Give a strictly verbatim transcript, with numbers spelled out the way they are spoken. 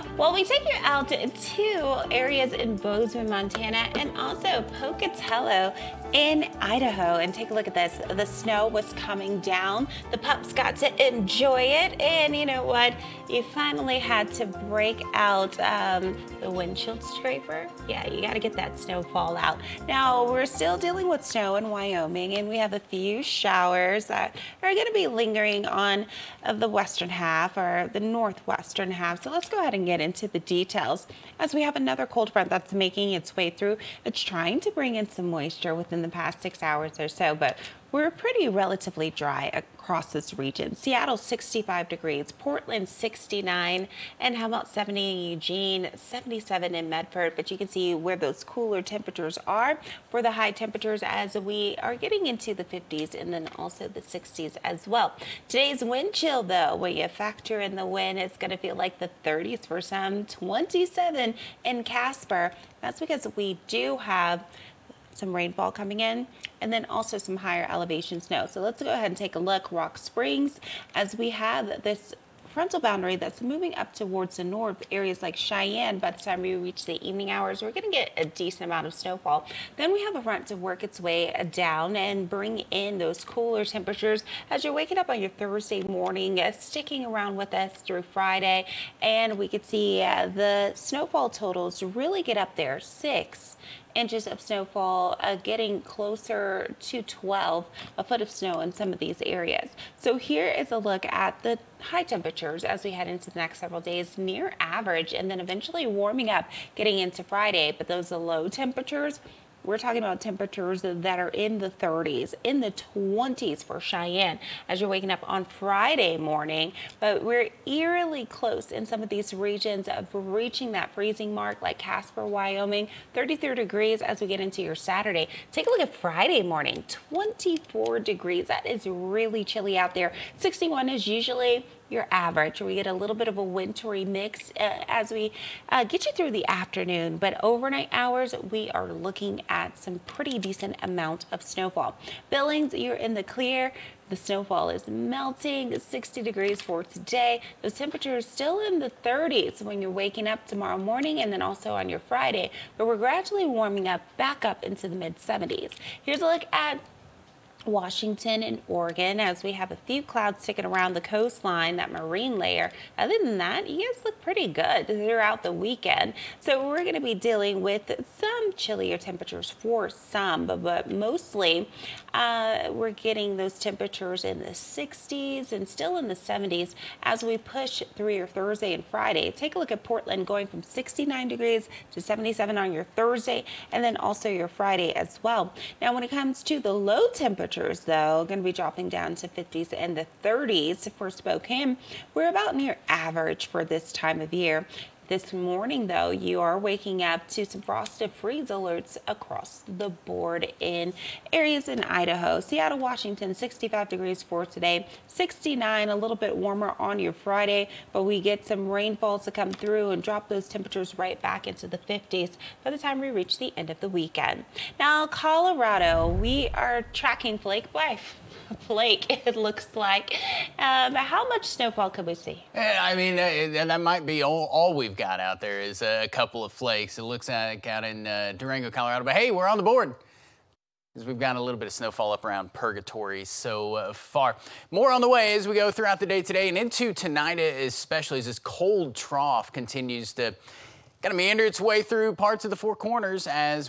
Well, we take you out to two areas in Bozeman, Montana, and also Pocatello in Idaho. And take a look at this. The snow was coming down. The pups got to enjoy it. And you know what? You finally had to break out um, the windshield scraper. Yeah, you got to get that snowfall out. Now, we're still dealing with snow in Wyoming, and we have a few showers that are going to be lingering on uh, the western half or the northwestern half. So let's go ahead and get into the details as we have another cold front that's making its way through. It's trying to bring in some moisture within the past six hours or so, but we're pretty relatively dry across this region. Seattle, sixty-five degrees, Portland, sixty-nine, and how about seventy in Eugene, seventy-seven in Medford. But you can see where those cooler temperatures are for the high temperatures as we are getting into the fifties and then also the sixties as well. Today's wind chill, though, when you factor in the wind, it's going to feel like the thirties for some, twenty-seven in Casper. That's because we do have some rainfall coming in and then also some higher elevation snow. So let's go ahead and take a look. Rock Springs, as we have this frontal boundary that's moving up towards the north, areas like Cheyenne. By the time we reach the evening hours, we're going to get a decent amount of snowfall. Then we have a front to work its way down and bring in those cooler temperatures as you're waking up on your Thursday morning, uh, sticking around with us through Friday. And we could see uh, the snowfall totals really get up there, six inches of snowfall, uh, getting closer to twelve, a foot of snow in some of these areas. So here is a look at the high temperatures as we head into the next several days, near average, and then eventually warming up getting into Friday. But those low temperatures, we're talking about temperatures that are in the thirties, in the twenties for Cheyenne as you're waking up on Friday morning. But we're eerily close in some of these regions of reaching that freezing mark, like Casper, Wyoming, thirty-three degrees as we get into your Saturday. Take a look at Friday morning, twenty-four degrees. That is really chilly out there. sixty-one is usually your average. We get a little bit of a wintry mix uh, as we uh, get you through the afternoon, but overnight hours, we are looking at some pretty decent amount of snowfall. Billings, you're in the clear. The snowfall is melting, sixty degrees for today. Those temperatures still in the thirties when you're waking up tomorrow morning and then also on your Friday, but we're gradually warming up back up into the mid seventies. Here's a look at Washington and Oregon as we have a few clouds sticking around the coastline, that marine layer. Other than that, you guys look pretty good throughout the weekend. So we're going to be dealing with some chillier temperatures for some, but, but mostly uh, we're getting those temperatures in the sixties and still in the seventies as we push through your Thursday and Friday. Take a look at Portland going from sixty-nine degrees to seventy-seven on your Thursday and then also your Friday as well. Now, when it comes to the low temperatures, though, going to be dropping down to fifties and the thirties for Spokane. We're about near average for this time of year. This morning, though, you are waking up to some frosted freeze alerts across the board in areas in Idaho. Seattle, Washington, sixty-five degrees for today, sixty-nine, a little bit warmer on your Friday, but we get some rainfalls to come through and drop those temperatures right back into the fifties by the time we reach the end of the weekend. Now, Colorado, we are tracking flake by flake, it looks like. Um, how much snowfall could we see? I mean, uh, that might be all, all we've got out there is a couple of flakes. It looks like out in uh, Durango, Colorado. But hey, we're on the board because we've got a little bit of snowfall up around Purgatory so uh, far. More on the way as we go throughout the day today and into tonight, especially as this cold trough continues to kind of meander its way through parts of the Four Corners as